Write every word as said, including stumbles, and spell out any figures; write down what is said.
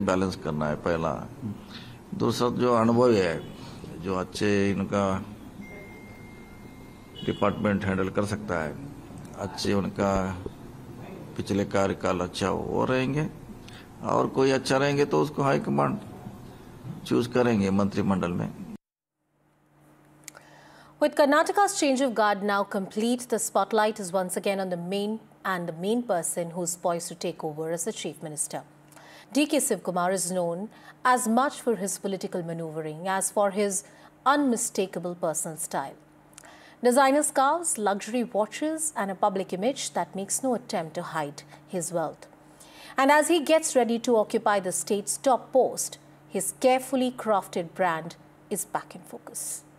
Balance करना है पहला। दूसरा जो अनुभव है, जो अच्छे इनका डिपार्टमेंट हैंडल कर सकता है, अच्छे उनका पिछले कार्यकाल अच्छा हो वो रहेंगे, और कोई अच्छा रहेंगे तो उसको हाईकमांड चूज करेंगे मंत्रिमंडल में। With Karnataka's change of guard now complete, the spotlight is once again on the main and the main person who's poised to take over as the Chief Minister. D K Sivkumar is known as much for his political maneuvering as for his unmistakable personal style. Designer scarves, luxury watches and a public image that makes no attempt to hide his wealth. And as he gets ready to occupy the state's top post, his carefully crafted brand is back in focus.